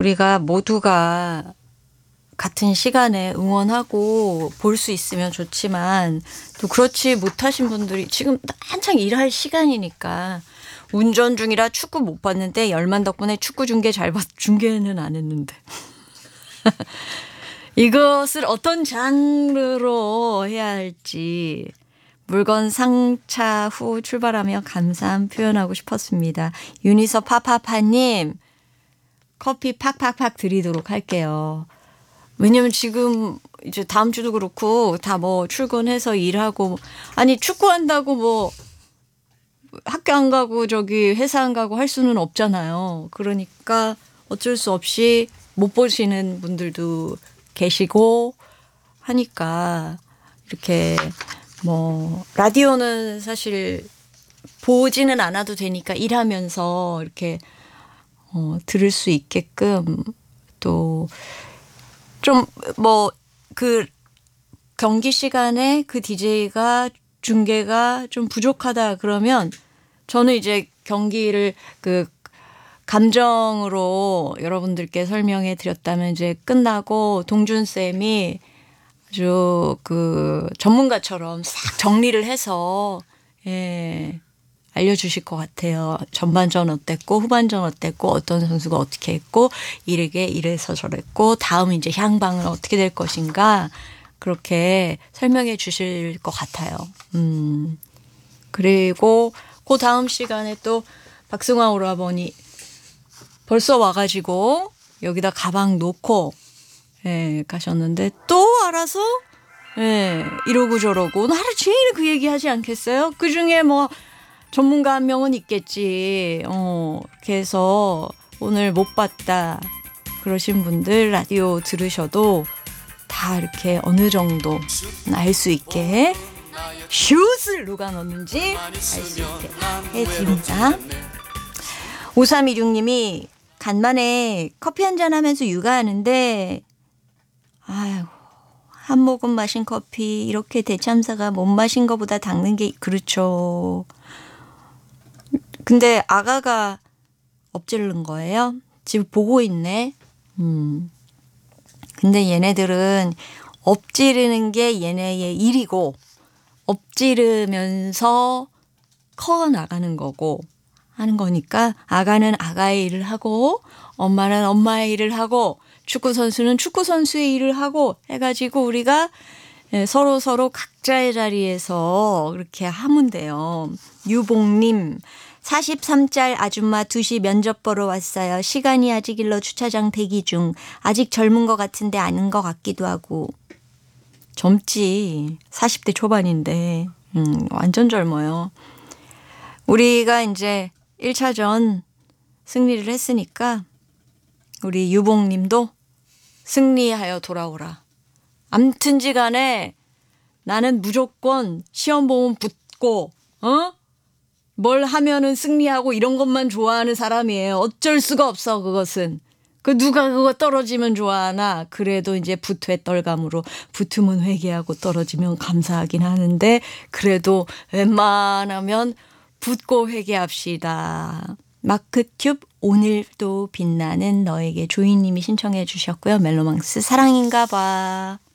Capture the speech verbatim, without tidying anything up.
우리가 모두가 같은 시간에 응원하고 볼 수 있으면 좋지만 또 그렇지 못하신 분들이 지금 한창 일할 시간이니까 운전 중이라 축구 못 봤는데 열만 덕분에 축구 중계 잘 봤, 중계는 안 했는데. 이것을 어떤 장르로 해야 할지 물건 상차 후 출발하며 감사함 표현하고 싶었습니다. 유니서 파파파님 커피 팍팍팍 드리도록 할게요. 왜냐면 지금 이제 다음 주도 그렇고 다 뭐 출근해서 일하고 아니 축구한다고 뭐 학교 안 가고 저기 회사 안 가고 할 수는 없잖아요. 그러니까 어쩔 수 없이 못 보시는 분들도 계시고 하니까 이렇게 뭐 라디오는 사실 보지는 않아도 되니까 일하면서 이렇게 어, 들을 수 있게끔 또 좀 뭐 그 경기 시간에 그 디제이가 중계가 좀 부족하다 그러면 저는 이제 경기를 그 감정으로 여러분들께 설명해 드렸다면 이제 끝나고 동준 쌤이 아주 그 전문가처럼 싹 정리를 해서 예. 알려주실 것 같아요. 전반전 어땠고 후반전 어땠고 어떤 선수가 어떻게 했고 이르게 이래서 저랬고 다음 이제 향방은 어떻게 될 것인가 그렇게 설명해 주실 것 같아요. 음. 그리고 그 다음 시간에 또 박승화 오라버니 벌써 와가지고 여기다 가방 놓고 예, 가셨는데 또 알아서 예, 이러고 저러고 하루 종일 그 얘기 하지 않겠어요? 그중에 뭐 전문가 한 명은 있겠지. 어, 그래서 오늘 못 봤다 그러신 분들 라디오 들으셔도 다 이렇게 어느 정도 알 수 있게 슛을 누가 넣는지 알 수 있게 해드립니다. 오삼이육 님이 간만에 커피 한잔 하면서 육아하는데 아유 한 모금 마신 커피 이렇게 대참사가 못 마신 것보다 닦는 게 그렇죠. 근데 아가가 엎질른 거예요? 지금 보고 있네. 음. 근데 얘네들은 엎지르는 게 얘네의 일이고 엎지르면서 커 나가는 거고 하는 거니까 아가는 아가의 일을 하고 엄마는 엄마의 일을 하고 축구 선수는 축구 선수의 일을 하고 해가지고 우리가 서로 서로 각자의 자리에서 그렇게 하면 돼요. 유봉님. 마흔세 살 아줌마 두 시 면접 보러 왔어요. 시간이 아직 일러 주차장 대기 중. 아직 젊은 것 같은데 아닌 것 같기도 하고. 젊지. 사십 대 초반인데 음, 완전 젊어요. 우리가 이제 일 차전 승리를 했으니까 우리 유봉님도 승리하여 돌아오라. 암튼지 간에 나는 무조건 시험 보면 붙고 어? 뭘 하면은 승리하고 이런 것만 좋아하는 사람이에요. 어쩔 수가 없어 그것은. 그 누가 그거 떨어지면 좋아하나. 그래도 이제 부퇴 떨감으로 붙으면 회개하고 떨어지면 감사하긴 하는데 그래도 웬만하면 붙고 회개합시다. 마크튜브 오늘도 빛나는 너에게 조이님이 신청해 주셨고요. 멜로망스 사랑인가 봐.